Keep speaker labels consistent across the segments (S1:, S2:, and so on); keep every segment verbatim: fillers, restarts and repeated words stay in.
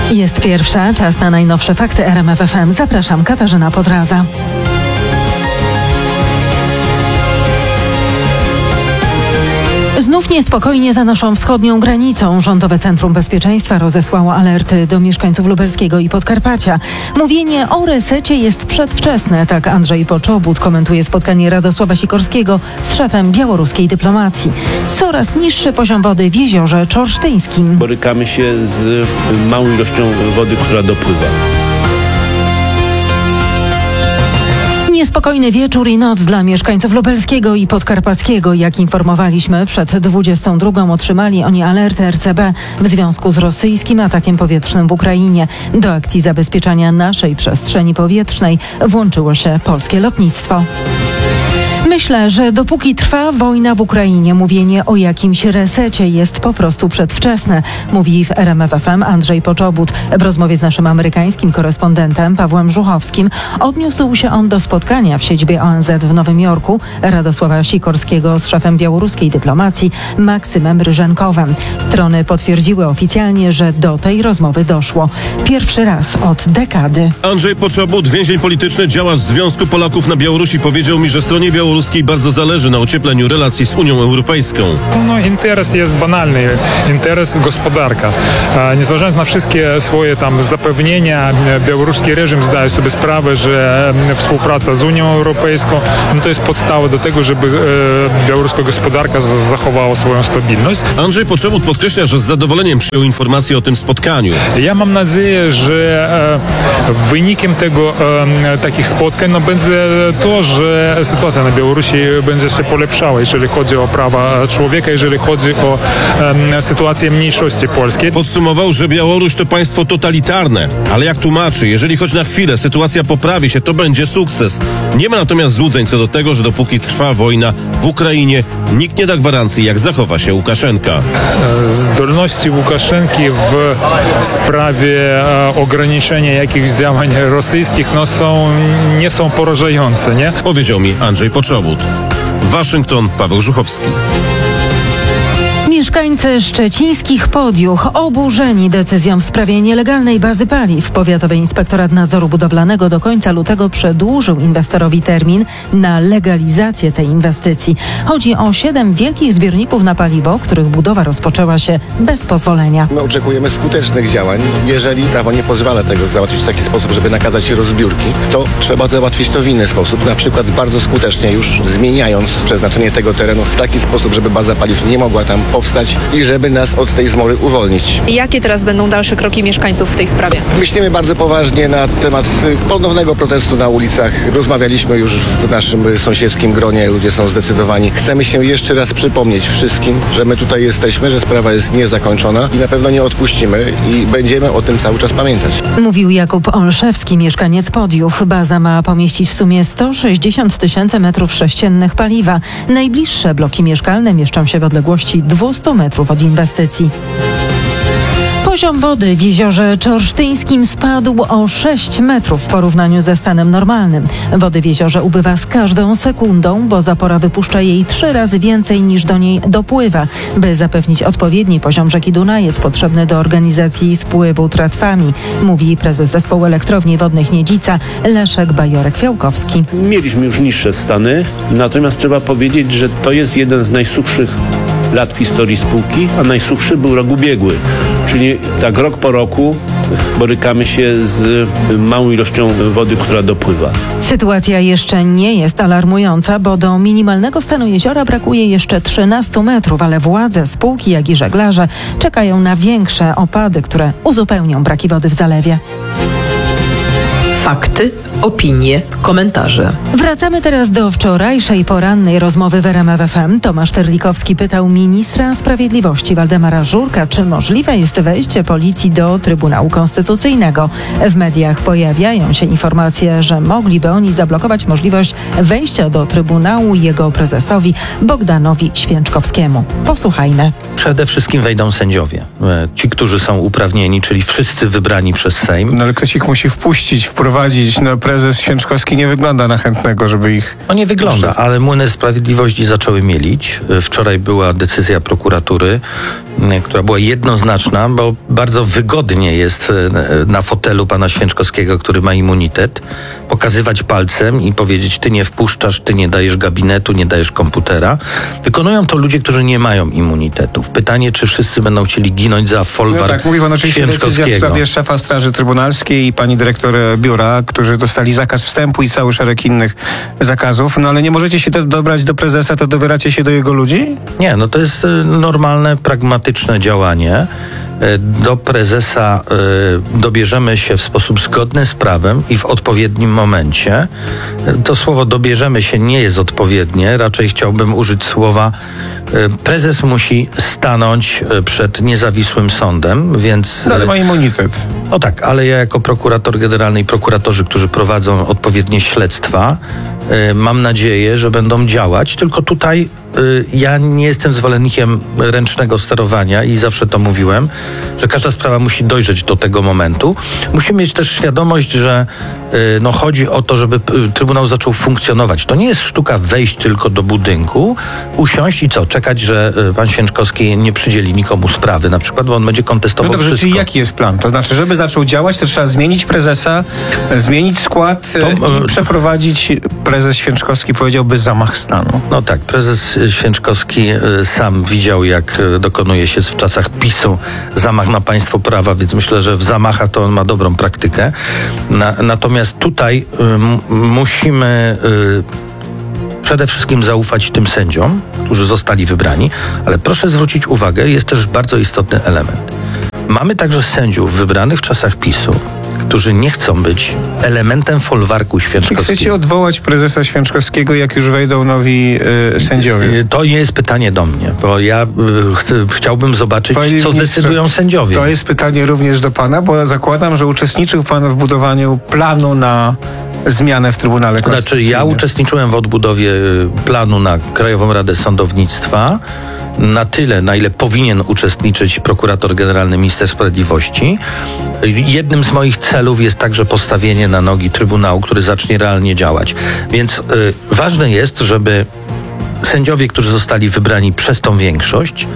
S1: Jest pierwsza, czas na najnowsze fakty R M F F M. Zapraszam, Katarzyna Podraza. Znów niespokojnie za naszą wschodnią granicą. Rządowe Centrum Bezpieczeństwa rozesłało alerty do mieszkańców Lubelskiego i Podkarpacia. Mówienie o resecie jest przedwczesne, tak Andrzej Poczobut komentuje spotkanie Radosława Sikorskiego z szefem białoruskiej dyplomacji. Coraz niższy poziom wody w jeziorze Czorsztyńskim.
S2: Borykamy się z małą ilością wody, która dopływa.
S1: Niespokojny wieczór i noc dla mieszkańców Lubelskiego i Podkarpackiego. Jak informowaliśmy, przed dwudziestą drugą otrzymali oni alerty R C B w związku z rosyjskim atakiem powietrznym w Ukrainie. Do akcji zabezpieczania naszej przestrzeni powietrznej włączyło się polskie lotnictwo. Myślę, że dopóki trwa wojna w Ukrainie, mówienie o jakimś resecie jest po prostu przedwczesne, mówi w R M F F M Andrzej Poczobut. W rozmowie z naszym amerykańskim korespondentem Pawłem Żuchowskim odniósł się on do spotkania w siedzibie O N Z w Nowym Jorku Radosława Sikorskiego z szefem białoruskiej dyplomacji Maksymem Ryżenkowem. Strony potwierdziły oficjalnie, że do tej rozmowy doszło. Pierwszy raz od dekady.
S3: Andrzej Poczobut, więzień polityczny, działacz Związku Polaków na Białorusi, powiedział mi, że stronie białoruskiej bardzo zależy na ociepleniu relacji z Unią Europejską.
S4: No, interes jest banalny, interes gospodarka. Niezważając na wszystkie swoje tam zapewnienia, białoruski reżim zdaje sobie sprawę, że współpraca z Unią Europejską no to jest podstawa do tego, żeby e, białoruska gospodarka z- zachowała swoją stabilność.
S3: Andrzej Poczobut podkreśla, że z zadowoleniem przyjął informację o tym spotkaniu.
S4: Ja mam nadzieję, że e, wynikiem tego e, takich spotkań no, będzie to, że sytuacja na Białorusi będzie się polepszała, jeżeli chodzi o prawa człowieka, jeżeli chodzi o e, sytuację mniejszości polskiej.
S3: Podsumował, że Białoruś to państwo totalitarne, ale jak tłumaczy, jeżeli choć na chwilę sytuacja poprawi się, to będzie sukces. Nie ma natomiast złudzeń co do tego, że dopóki trwa wojna w Ukrainie, nikt nie da gwarancji, jak zachowa się Łukaszenka.
S4: Zdolności Łukaszenki w sprawie e, ograniczenia jakichś działań rosyjskich no, są, nie są porażające, nie?
S3: Powiedział mi Andrzej Poczobut. Waszyngton, Paweł Żuchowski.
S1: Mieszkańcy szczecińskich Podjuch oburzeni decyzją w sprawie nielegalnej bazy paliw. Powiatowy Inspektorat Nadzoru Budowlanego do końca lutego przedłużył inwestorowi termin na legalizację tej inwestycji. Chodzi o siedem wielkich zbiorników na paliwo, których budowa rozpoczęła się bez pozwolenia.
S5: My oczekujemy skutecznych działań. Jeżeli prawo nie pozwala tego załatwić w taki sposób, żeby nakazać rozbiórki, to trzeba załatwić to w inny sposób. Na przykład bardzo skutecznie już zmieniając przeznaczenie tego terenu w taki sposób, żeby baza paliw nie mogła tam powstać i żeby nas od tej zmory uwolnić.
S6: Jakie teraz będą dalsze kroki mieszkańców w tej sprawie?
S5: Myślimy bardzo poważnie na temat ponownego protestu na ulicach. Rozmawialiśmy już w naszym sąsiedzkim gronie, ludzie są zdecydowani. Chcemy się jeszcze raz przypomnieć wszystkim, że my tutaj jesteśmy, że sprawa jest niezakończona i na pewno nie odpuścimy i będziemy o tym cały czas pamiętać.
S1: Mówił Jakub Olszewski, mieszkaniec Podjuch. Baza ma pomieścić w sumie sto sześćdziesiąt tysięcy metrów sześciennych paliwa. Najbliższe bloki mieszkalne mieszczą się w odległości dwieście metrów od inwestycji. Poziom wody w jeziorze Czorsztyńskim spadł o sześć metrów w porównaniu ze stanem normalnym. Wody w jeziorze ubywa z każdą sekundą, bo zapora wypuszcza jej trzy razy więcej niż do niej dopływa. By zapewnić odpowiedni poziom rzeki Dunajec potrzebny do organizacji spływu tratwami, mówi prezes zespołu elektrowni wodnych Niedzica Leszek Bajorek-Fiałkowski.
S2: Mieliśmy już niższe stany, natomiast trzeba powiedzieć, że to jest jeden z najsuchszych lat w historii spółki, a najsuchszy był rok ubiegły. Czyli tak rok po roku borykamy się z małą ilością wody, która dopływa.
S1: Sytuacja jeszcze nie jest alarmująca, bo do minimalnego stanu jeziora brakuje jeszcze trzynaście metrów, ale władze spółki, jak i żeglarze czekają na większe opady, które uzupełnią braki wody w zalewie.
S7: Fakty, opinie, komentarze.
S1: Wracamy teraz do wczorajszej porannej rozmowy w R M F F M. Tomasz Terlikowski pytał ministra sprawiedliwości Waldemara Żurka, czy możliwe jest wejście policji do Trybunału Konstytucyjnego. W mediach pojawiają się informacje, że mogliby oni zablokować możliwość wejścia do Trybunału jego prezesowi Bogdanowi Święczkowskiemu. Posłuchajmy.
S8: Przede wszystkim wejdą sędziowie. Ci, którzy są uprawnieni, czyli wszyscy wybrani przez Sejm.
S9: No ale ktoś ich musi wpuścić, wprowadzić
S8: prowadzić. No, prezes Święczkowski nie wygląda na chętnego, żeby ich...
S9: No nie wygląda, ale młyny sprawiedliwości zaczęły mielić. Wczoraj była decyzja prokuratury, która była jednoznaczna, bo bardzo wygodnie jest na fotelu pana Święczkowskiego, który ma immunitet, pokazywać palcem i powiedzieć: ty nie wpuszczasz, ty nie dajesz gabinetu, nie dajesz komputera. Wykonują to ludzie, którzy nie mają immunitetów. Pytanie, czy wszyscy będą chcieli ginąć za folwark
S8: no tak, mówi pan oczywiście decyzja w sprawie szefa Straży Trybunalskiej i pani dyrektor biura, którzy dostali zakaz wstępu i cały szereg innych zakazów, no ale nie możecie się dobrać do prezesa, to dobieracie się do jego ludzi?
S9: Nie, no to jest normalne, pragmatyczne działanie. Do prezesa y, dobierzemy się w sposób zgodny z prawem i w odpowiednim momencie. To słowo dobierzemy się nie jest odpowiednie, raczej chciałbym użyć słowa y, prezes musi stanąć przed niezawisłym sądem, więc...
S8: No, ale ma immunitet.
S9: No tak, ale ja jako prokurator generalny i prokuratorzy, którzy prowadzą odpowiednie śledztwa, y, mam nadzieję, że będą działać, tylko tutaj y, ja nie jestem zwolennikiem ręcznego sterowania i zawsze to mówiłem, że każda sprawa musi dojrzeć do tego momentu. Musimy mieć też świadomość, że y, no, chodzi o to, żeby y, Trybunał zaczął funkcjonować. To nie jest sztuka wejść tylko do budynku, usiąść i co? Czekać, że y, pan Święczkowski nie przydzieli nikomu sprawy, na przykład, bo on będzie kontestował
S8: no dobrze,
S9: wszystko.
S8: Czyli jaki jest plan? To znaczy, żeby zaczął działać, to trzeba zmienić prezesa, zmienić skład to, y, i przeprowadzić, prezes Święczkowski powiedziałby, zamach stanu.
S9: No tak, prezes Święczkowski y, sam widział, jak y, dokonuje się w czasach PiSu zamach na państwo prawa, więc myślę, że w zamachach to on ma dobrą praktykę. Na, natomiast tutaj y, m, musimy y, przede wszystkim zaufać tym sędziom, którzy zostali wybrani, ale proszę zwrócić uwagę, jest też bardzo istotny element. Mamy także sędziów wybranych w czasach PiSu, którzy nie chcą być elementem folwarku Święczkowskiego.
S8: Chcecie odwołać prezesa Święczkowskiego, jak już wejdą nowi y, sędziowie?
S9: To nie jest pytanie do mnie, bo ja y, ch chciałbym zobaczyć, Panie co ministrze, zdecydują sędziowie.
S8: To jest pytanie również do pana, bo ja zakładam, że uczestniczył pan w budowaniu planu na zmianę w Trybunale Konstytucyjnym.
S9: Znaczy, ja uczestniczyłem w odbudowie planu na Krajową Radę Sądownictwa na tyle, na ile powinien uczestniczyć prokurator generalny, minister sprawiedliwości. Jednym z moich celów jest także postawienie na nogi Trybunału, który zacznie realnie działać. Więc y, ważne jest, żeby sędziowie, którzy zostali wybrani przez tą większość,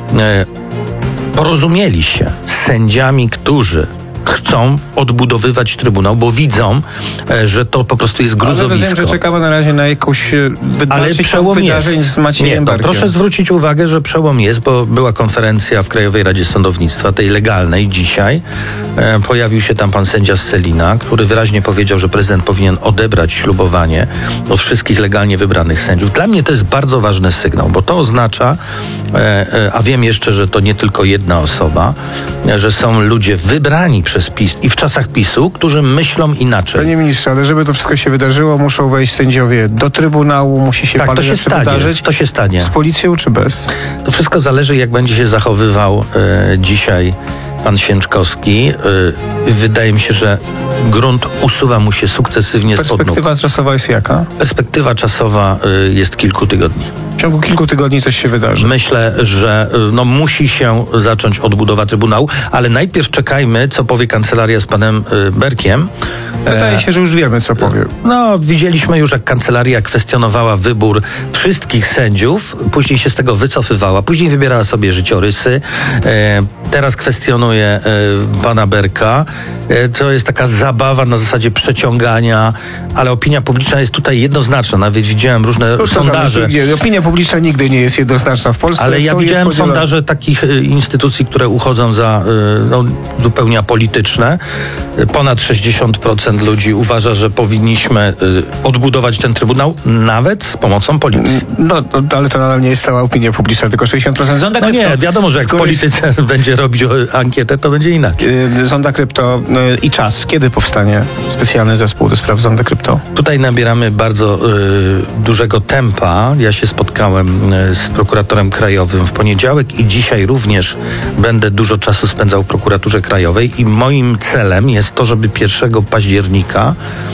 S9: y, porozumieli się z sędziami, którzy chcą odbudowywać Trybunał, bo widzą, że to po prostu jest gruzowisko.
S8: Ale rozumiem, że czekamy na razie na jakąś
S9: Ale przełom
S8: wydarzeń
S9: jest.
S8: z Maciejem
S9: Nie, no,
S8: Barkiem.
S9: proszę zwrócić uwagę, że przełom jest, bo była konferencja w Krajowej Radzie Sądownictwa, tej legalnej dzisiaj. E, pojawił się tam pan sędzia Scelina, który wyraźnie powiedział, że prezydent powinien odebrać ślubowanie od wszystkich legalnie wybranych sędziów. Dla mnie to jest bardzo ważny sygnał, bo to oznacza, e, e, a wiem jeszcze, że to nie tylko jedna osoba, e, że są ludzie wybrani przez PiS i w czasach PiSu, którzy myślą inaczej.
S8: Panie ministrze, ale żeby to wszystko się wydarzyło, muszą wejść sędziowie do Trybunału, musi się
S9: tak,
S8: parę
S9: to się
S8: rzeczy
S9: stanie,
S8: wydarzyć.
S9: To się stanie.
S8: Z policją czy bez?
S9: To wszystko zależy, jak będzie się zachowywał e, dzisiaj pan Święczkowski. E, wydaje mi się, że grunt usuwa mu się sukcesywnie spod nóg.
S8: Perspektywa czasowa jest jaka?
S9: Perspektywa czasowa e, jest kilku tygodni.
S8: W ciągu kilku tygodni coś się wydarzy.
S9: Myślę, że no, musi się zacząć odbudowa Trybunału, ale najpierw czekajmy, co powie kancelaria z panem y, Berkiem.
S8: Wydaje się, że już wiemy, co powie.
S9: No, widzieliśmy już, jak kancelaria kwestionowała wybór wszystkich sędziów, później się z tego wycofywała, później wybierała sobie życiorysy, e, teraz kwestionuje e, pana Berka. E, to jest taka zabawa na zasadzie przeciągania, ale opinia publiczna jest tutaj jednoznaczna. Nawet widziałem różne
S8: to
S9: sondaże.
S8: Nie, opinia publiczna nigdy nie jest jednoznaczna w Polsce.
S9: Ale ja widziałem sondaże takich y, instytucji, które uchodzą za y, no, zupełnie apolityczne. Y, ponad sześćdziesiąt procent ludzi uważa, że powinniśmy y, odbudować ten Trybunał nawet z pomocą policji.
S8: No, no ale to nadal nie jest cała opinia publiczna, tylko sześćdziesiąt procent. Zonda
S9: no
S8: krypto,
S9: nie, wiadomo, że jak w polityce jest... będzie robić ankietę, to będzie inaczej.
S8: Yy, Zonda krypto yy, i czas. Kiedy powstanie specjalny zespół do spraw Zonda krypto?
S9: Tutaj nabieramy bardzo y, dużego tempa. Ja się spotkałem y, z prokuratorem krajowym w poniedziałek i dzisiaj również będę dużo czasu spędzał w prokuraturze krajowej i moim celem jest to, żeby pierwszego października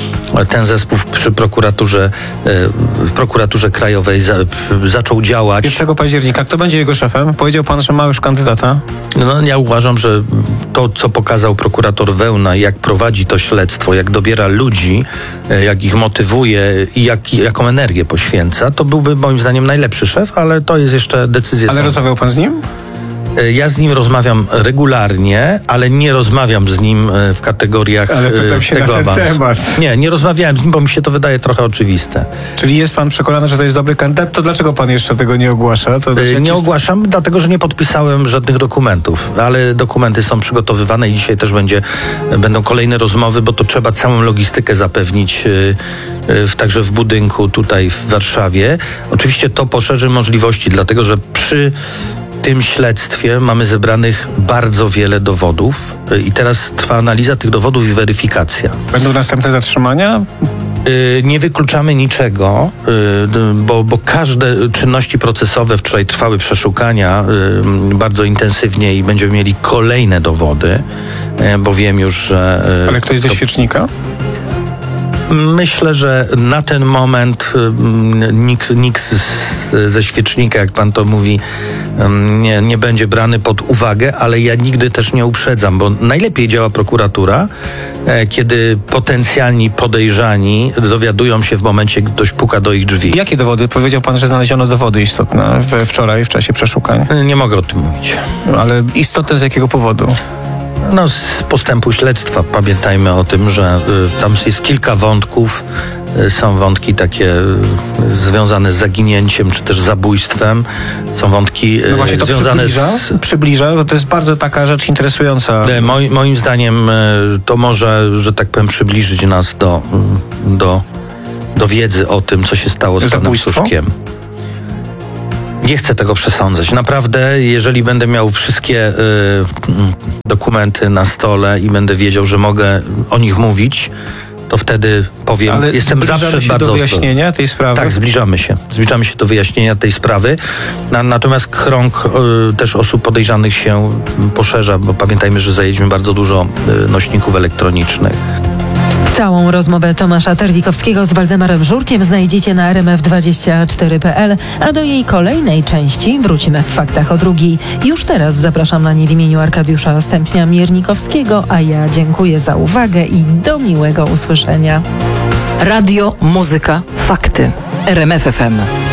S9: ten zespół przy prokuraturze, w prokuraturze krajowej za, zaczął działać.
S8: pierwszego października. Kto będzie jego szefem? Powiedział pan, że ma już kandydata?
S9: No, ja uważam, że to, co pokazał prokurator Wełna pełna, jak prowadzi to śledztwo, jak dobiera ludzi, jak ich motywuje i jak, jaką energię poświęca, to byłby moim zdaniem najlepszy szef, ale to jest jeszcze decyzja.
S8: Ale rozmawiał pan z nim?
S9: Ja z nim rozmawiam regularnie, ale nie rozmawiam z nim w kategoriach
S8: ale pytam się
S9: tego
S8: na ten
S9: awansu.
S8: temat.
S9: Nie, nie rozmawiałem z nim, bo mi się to wydaje trochę oczywiste.
S8: Czyli jest pan przekonany, że to jest dobry kandydat? To dlaczego pan jeszcze tego nie ogłasza? To
S9: Nie
S8: jest...
S9: ogłaszam, dlatego że nie podpisałem żadnych dokumentów, ale dokumenty są przygotowywane i dzisiaj też będzie, będą kolejne rozmowy, bo to trzeba całą logistykę zapewnić w, także w budynku tutaj w Warszawie. Oczywiście to poszerzy możliwości, dlatego że przy W tym śledztwie mamy zebranych bardzo wiele dowodów i teraz trwa analiza tych dowodów i weryfikacja.
S8: Będą następne zatrzymania?
S9: Nie wykluczamy niczego, bo, bo każde czynności procesowe, wczoraj trwały przeszukania bardzo intensywnie i będziemy mieli kolejne dowody, bo wiem już, że...
S8: Ale ktoś ze świecznika?
S9: Myślę, że na ten moment nikt, nikt ze świecznika, jak pan to mówi, nie, nie będzie brany pod uwagę, ale ja nigdy też nie uprzedzam, bo najlepiej działa prokuratura, kiedy potencjalni podejrzani dowiadują się w momencie, gdy ktoś puka do ich drzwi.
S8: Jakie dowody? Powiedział pan, że znaleziono dowody istotne we wczoraj w czasie przeszukań.
S9: Nie mogę o tym mówić.
S8: Ale istotne z jakiego powodu?
S9: No, z postępu śledztwa. Pamiętajmy o tym, że y, tam jest kilka wątków. Y, są wątki takie y, związane z zaginięciem, czy też zabójstwem. Są wątki y,
S8: no właśnie to
S9: związane
S8: przybliża,
S9: z...
S8: Przybliża, bo to jest bardzo taka rzecz interesująca.
S9: Y, moi, moim zdaniem y, to może, że tak powiem, przybliżyć nas do, y, do, do wiedzy o tym, co się stało z panem Suszkiem. Nie chcę tego przesądzać. Naprawdę, jeżeli będę miał wszystkie y, dokumenty na stole i będę wiedział, że mogę o nich mówić, to wtedy powiem,
S8: ale
S9: jestem zawsze
S8: się
S9: bardzo
S8: do wyjaśnienia tej sprawy?
S9: Tak, zbliżamy się. Zbliżamy się do wyjaśnienia tej sprawy. Na, natomiast krąg y, też osób podejrzanych się poszerza, bo pamiętajmy, że zajęliśmy bardzo dużo y, nośników elektronicznych.
S1: Całą rozmowę Tomasza Terlikowskiego z Waldemarem Żurkiem znajdziecie na r m f dwadzieścia cztery kropka p l, a do jej kolejnej części wrócimy w Faktach o drugiej. Już teraz zapraszam na nie w imieniu Arkadiusza Stępnia-Miernikowskiego, a ja dziękuję za uwagę i do miłego usłyszenia.
S7: Radio, muzyka, fakty. R M F F M.